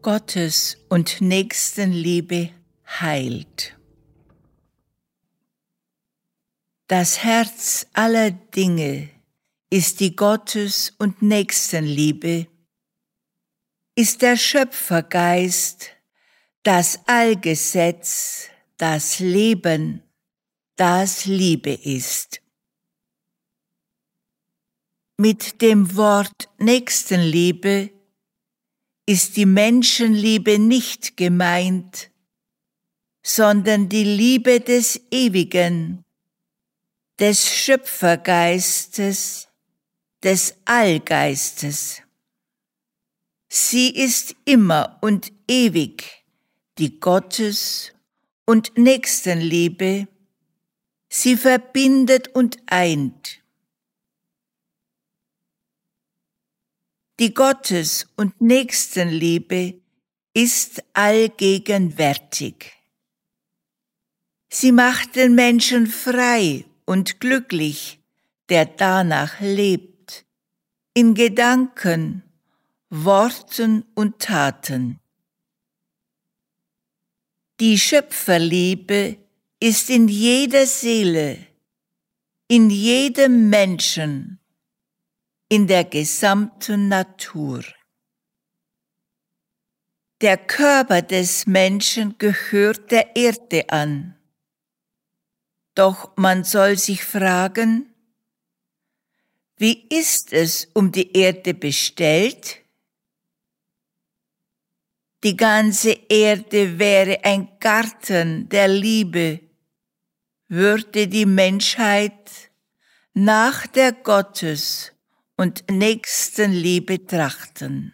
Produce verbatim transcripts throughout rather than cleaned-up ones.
Gottes- und Nächstenliebe heilt. Das Herz aller Dinge ist die Gottes- und Nächstenliebe, ist der Schöpfergeist, das Allgesetz, das Leben, das Liebe ist. Mit dem Wort Nächstenliebe ist die Menschenliebe nicht gemeint, sondern die Liebe des Ewigen, des Schöpfergeistes, des Allgeistes. Sie ist immer und ewig die Gottes- und Nächstenliebe, sie verbindet und eint. Die Gottes- und Nächstenliebe ist allgegenwärtig. Sie macht den Menschen frei und glücklich, der danach lebt, in Gedanken, Worten und Taten. Die Schöpferliebe ist in jeder Seele, in jedem Menschen, in der gesamten Natur. Der Körper des Menschen gehört der Erde an. Doch man soll sich fragen, wie ist es um die Erde bestellt? Die ganze Erde wäre ein Garten der Liebe, würde die Menschheit nach der Gottes- und Nächstenliebe trachten.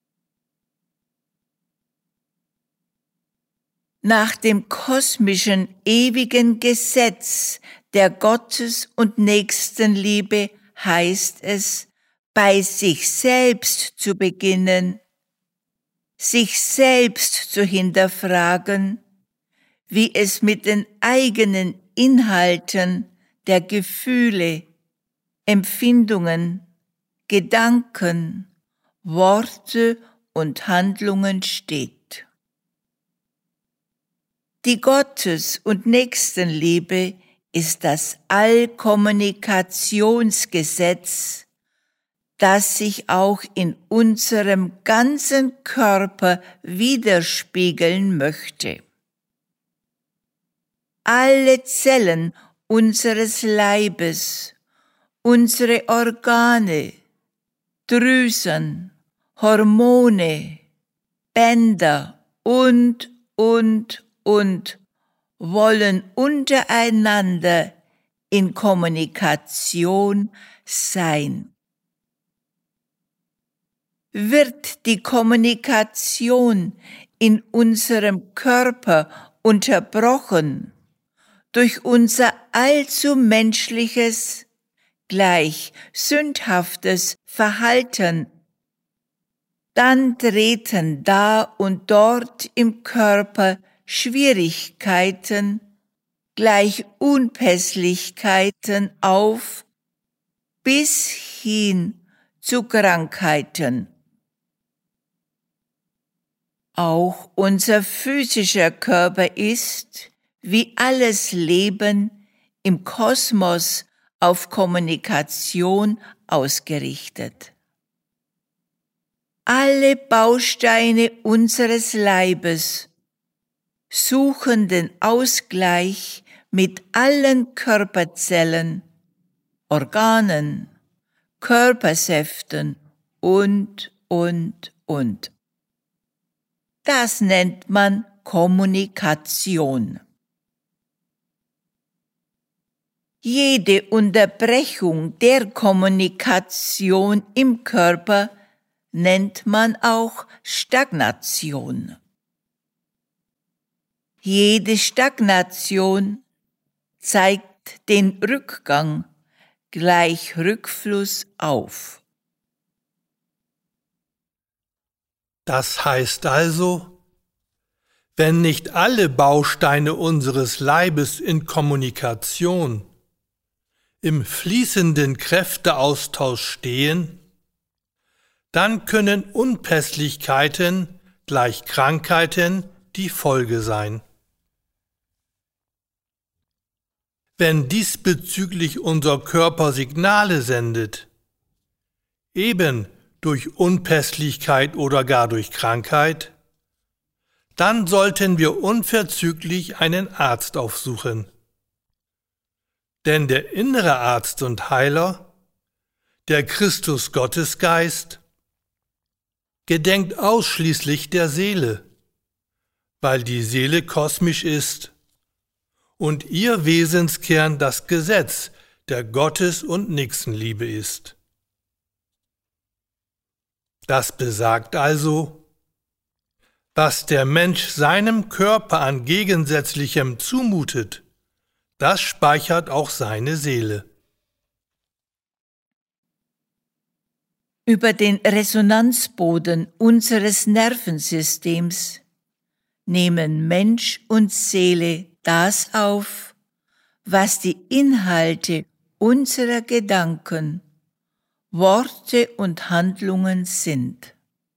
Nach dem kosmischen, ewigen Gesetz der Gottes- und Nächstenliebe heißt es, bei sich selbst zu beginnen, sich selbst zu hinterfragen, wie es mit den eigenen Inhalten der Gefühle, Empfindungen, Gedanken, Worte und Handlungen steht. Die Gottes- und Nächstenliebe ist das Allkommunikationsgesetz, das sich auch in unserem ganzen Körper widerspiegeln möchte. Alle Zellen unseres Leibes, unsere Organe, Drüsen, Hormone, Bänder und, und, und wollen untereinander in Kommunikation sein. Wird die Kommunikation in unserem Körper unterbrochen durch unser allzu menschliches, gleich sündhaftes Verhalten, dann treten da und dort im Körper Schwierigkeiten, gleich Unpässlichkeiten auf, bis hin zu Krankheiten. Auch unser physischer Körper ist, wie alles Leben im Kosmos, auf Kommunikation ausgerichtet. Alle Bausteine unseres Leibes suchen den Ausgleich mit allen Körperzellen, Organen, Körpersäften und, und, und. Das nennt man Kommunikation. Jede Unterbrechung der Kommunikation im Körper nennt man auch Stagnation. Jede Stagnation zeigt den Rückgang, gleich Rückfluss auf. Das heißt also, wenn nicht alle Bausteine unseres Leibes in Kommunikation, im fließenden Kräfteaustausch stehen, dann können Unpässlichkeiten gleich Krankheiten die Folge sein. Wenn diesbezüglich unser Körper Signale sendet, eben durch Unpässlichkeit oder gar durch Krankheit, dann sollten wir unverzüglich einen Arzt aufsuchen. Denn der innere Arzt und Heiler, der Christus Gottesgeist, gedenkt ausschließlich der Seele, weil die Seele kosmisch ist und ihr Wesenskern das Gesetz der Gottes- und Nächstenliebe ist. Das besagt also, was der Mensch seinem Körper an Gegensätzlichem zumutet, das speichert auch seine Seele. Über den Resonanzboden unseres Nervensystems nehmen Mensch und Seele das auf, was die Inhalte unserer Gedanken, Worte und Handlungen sind.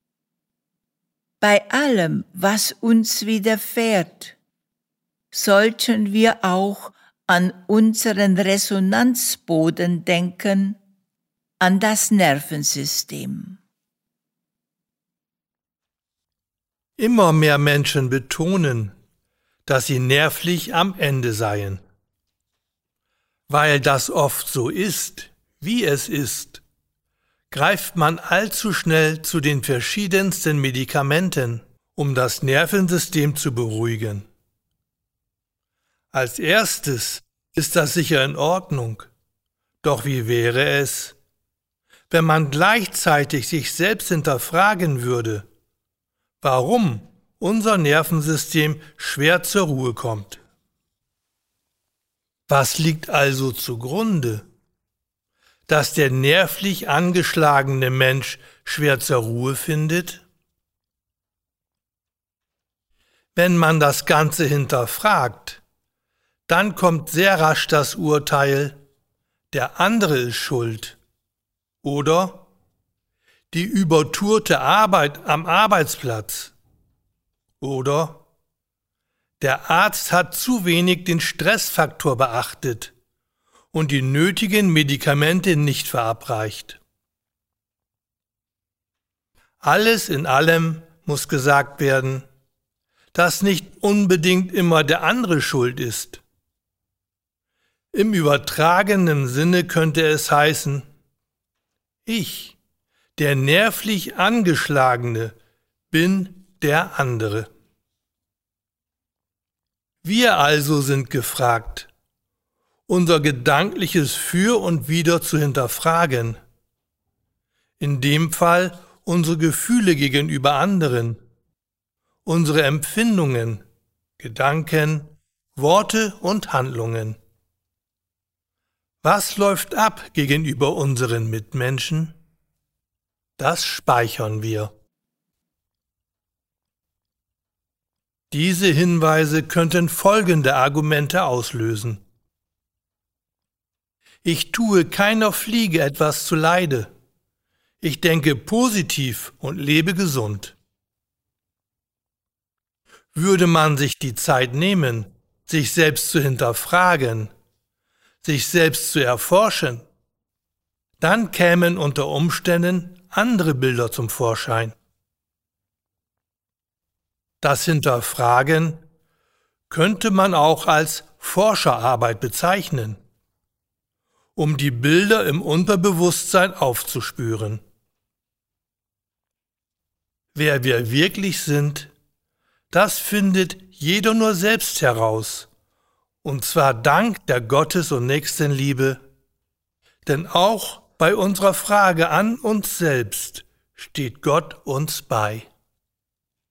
Bei allem, was uns widerfährt, sollten wir auch an unseren Resonanzboden denken, an das Nervensystem. Immer mehr Menschen betonen, dass sie nervlich am Ende seien. Weil das oft so ist, wie es ist, greift man allzu schnell zu den verschiedensten Medikamenten, um das Nervensystem zu beruhigen. Als erstes ist das sicher in Ordnung, doch wie wäre es, wenn man gleichzeitig sich selbst hinterfragen würde, warum unser Nervensystem schwer zur Ruhe kommt? Was liegt also zugrunde, dass der nervlich angeschlagene Mensch schwer zur Ruhe findet? Wenn man das Ganze hinterfragt, dann kommt sehr rasch das Urteil, der andere ist schuld. Oder die übertourte Arbeit am Arbeitsplatz. Oder der Arzt hat zu wenig den Stressfaktor beachtet und die nötigen Medikamente nicht verabreicht. Alles in allem muss gesagt werden, dass nicht unbedingt immer der andere schuld ist. Im übertragenen Sinne könnte es heißen, ich, der nervlich Angeschlagene, bin der andere. Wir also sind gefragt, unser gedankliches Für und Wider zu hinterfragen. In dem Fall unsere Gefühle gegenüber anderen, unsere Empfindungen, Gedanken, Worte und Handlungen. Was läuft ab gegenüber unseren Mitmenschen? Das speichern wir. Diese Hinweise könnten folgende Argumente auslösen. Ich tue keiner Fliege etwas zuleide. Ich denke positiv und lebe gesund. Würde man sich die Zeit nehmen, sich selbst zu hinterfragen, sich selbst zu erforschen, dann kämen unter Umständen andere Bilder zum Vorschein. Das Hinterfragen könnte man auch als Forscherarbeit bezeichnen, um die Bilder im Unterbewusstsein aufzuspüren. Wer wir wirklich sind, das findet jeder nur selbst heraus, und zwar dank der Gottes- und Nächstenliebe, denn auch bei unserer Frage an uns selbst steht Gott uns bei.